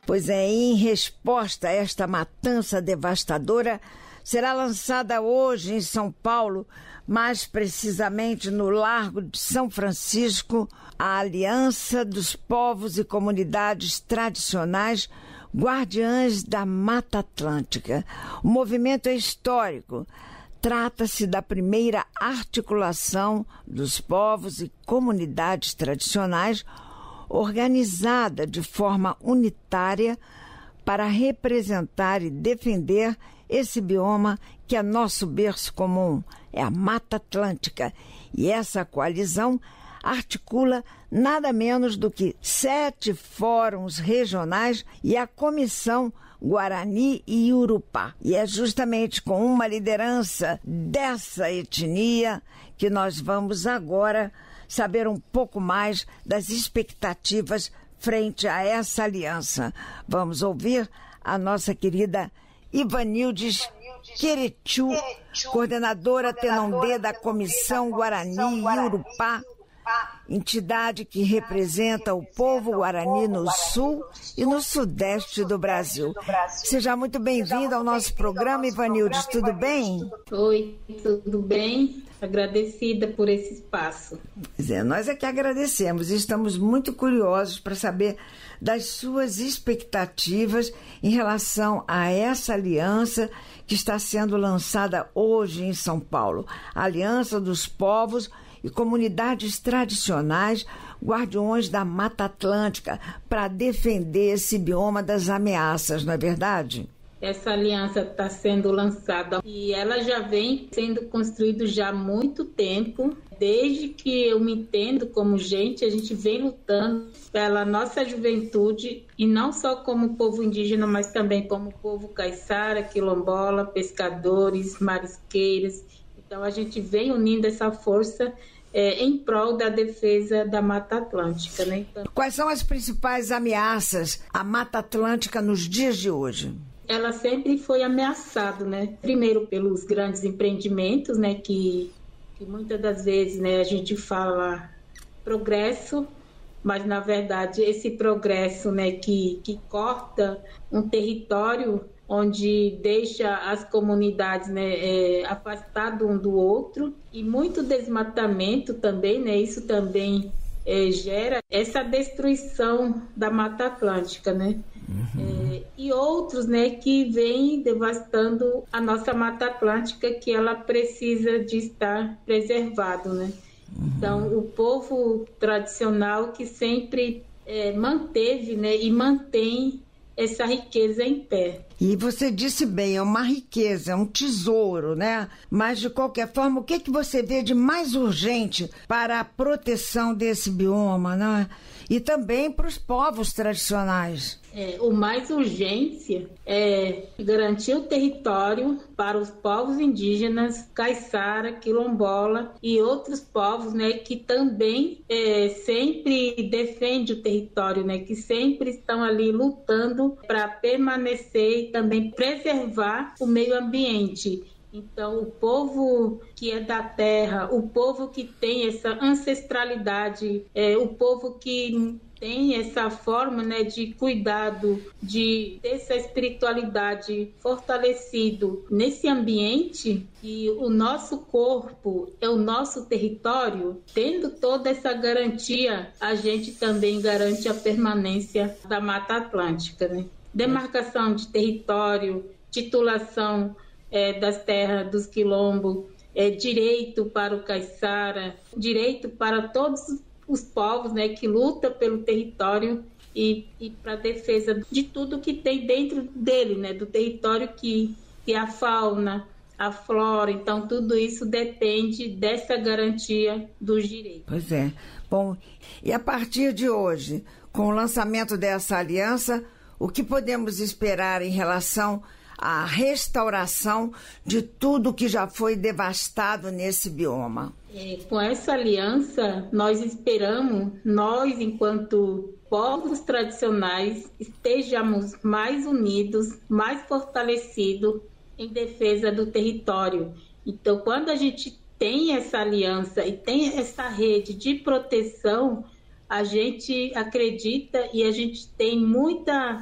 Pois é, em resposta a esta matança devastadora, será lançada hoje em São Paulo, mais precisamente no Largo de São Francisco, a Aliança dos Povos e Comunidades Tradicionais Guardiães da Mata Atlântica. O movimento é histórico. Trata-se da primeira articulação dos povos e comunidades tradicionais organizada de forma unitária para representar e defender esse bioma que é nosso berço comum, é a Mata Atlântica. E essa coalizão articula nada menos do que 7 fóruns regionais e a Comissão Guarani e Iurupá. E é justamente com uma liderança dessa etnia que nós vamos agora saber um pouco mais das expectativas frente a essa aliança. Vamos ouvir a nossa querida Ivanildes Querechu, coordenadora Tenondê da Comissão Guarani e Iurupá, entidade que representa o povo guarani no sul e no sudeste do Brasil. Seja muito bem-vindo ao nosso programa, Ivanildes, tudo bem? Oi, tudo bem? Agradecida por esse espaço. Pois é, nós é que agradecemos e estamos muito curiosos para saber das suas expectativas em relação a essa aliança que está sendo lançada hoje em São Paulo, a Aliança dos Povos e Comunidades Tradicionais Guardiões da Mata Atlântica, para defender esse bioma das ameaças, não é verdade? Essa aliança está sendo lançada e ela já vem sendo construída já há muito tempo. Desde que eu me entendo como gente, a gente vem lutando pela nossa juventude, e não só como povo indígena, mas também como povo caiçara, quilombola, pescadores, marisqueiros. Então a gente vem unindo essa força em prol da defesa da Mata Atlântica, né? Então, quais são as principais ameaças à Mata Atlântica nos dias de hoje? Ela sempre foi ameaçada, né? Primeiro pelos grandes empreendimentos, né? Que muitas das vezes, né, a gente fala progresso, mas na verdade esse progresso, né, que corta um território onde deixa as comunidades, né, afastadas um do outro, e muito desmatamento também, né? Isso também gera essa destruição da Mata Atlântica, né? E outros, né, que vêm devastando a nossa Mata Atlântica, que ela precisa de estar preservado, né? Então, o povo tradicional que sempre manteve, né, e mantém essa riqueza em pé. E você disse bem, é uma riqueza, é um tesouro, né? Mas, de qualquer forma, o que você vê de mais urgente para a proteção desse bioma, né? E também para os povos tradicionais? O mais urgente é garantir o território para os povos indígenas, caiçara, quilombola e outros povos, né, que também sempre defendem o território, né, que sempre estão ali lutando para permanecer e também preservar o meio ambiente. Então, o povo que é da terra, o povo que tem essa ancestralidade, o povo que tem essa forma, né, de cuidado, de ter essa espiritualidade fortalecido nesse ambiente, e o nosso corpo é o nosso território, tendo toda essa garantia, a gente também garante a permanência da Mata Atlântica, né? Demarcação de território, titulação das terras dos quilombos, direito para o caiçara, direito para todos os povos, né, que lutam pelo território e para a defesa de tudo que tem dentro dele, né, do território, que é a fauna, a flora. Então, tudo isso depende dessa garantia dos direitos. Pois é. Bom, e a partir de hoje, com o lançamento dessa aliança, o que podemos esperar em relação à restauração de tudo que já foi devastado nesse bioma? Com essa aliança, nós esperamos, nós, enquanto povos tradicionais, estejamos mais unidos, mais fortalecidos em defesa do território. Então, quando a gente tem essa aliança e tem essa rede de proteção, a gente acredita e a gente tem muita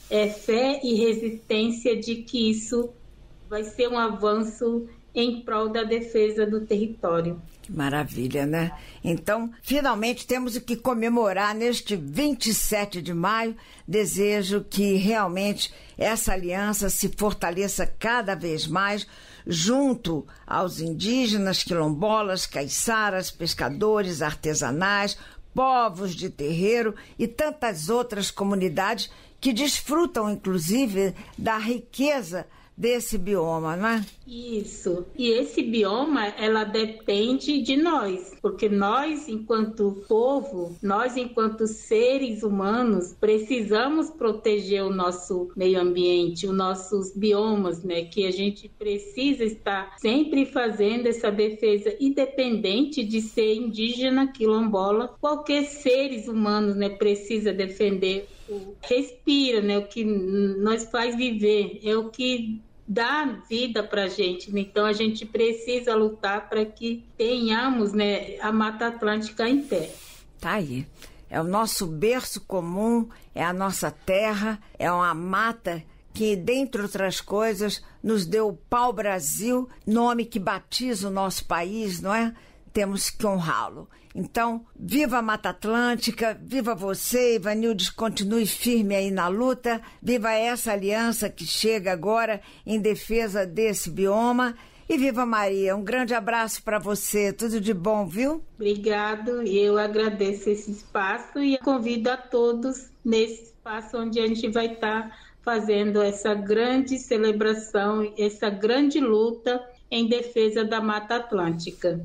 fé e resistência de que isso vai ser um avanço em prol da defesa do território. Que maravilha, né? Então, finalmente temos o que comemorar neste 27 de maio. Desejo que realmente essa aliança se fortaleça cada vez mais junto aos indígenas, quilombolas, caiçaras, pescadores, artesanais, povos de terreiro e tantas outras comunidades que desfrutam, inclusive, da riqueza desse bioma, não é? Isso. E esse bioma, ela depende de nós, porque nós, enquanto povo, nós, enquanto seres humanos, precisamos proteger o nosso meio ambiente, os nossos biomas, né? Que a gente precisa estar sempre fazendo essa defesa, independente de ser indígena, quilombola, qualquer seres humanos, né? Precisa defender respira, né? O que nos faz viver, é o que dá vida para a gente. Então, a gente precisa lutar para que tenhamos, né, a Mata Atlântica em pé. Tá aí. É o nosso berço comum, é a nossa terra, é uma mata que, dentre outras coisas, nos deu o pau-brasil, nome que batiza o nosso país, não é? Temos que honrá-lo. Então, viva a Mata Atlântica, viva você, Ivanildes, continue firme aí na luta, viva essa aliança que chega agora em defesa desse bioma e viva Maria. Um grande abraço para você, tudo de bom, viu? Obrigado, e eu agradeço esse espaço e convido a todos nesse espaço onde a gente vai estar fazendo essa grande celebração, essa grande luta em defesa da Mata Atlântica.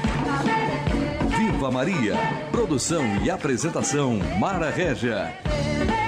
Viva Maria! Produção e apresentação Mara Régia.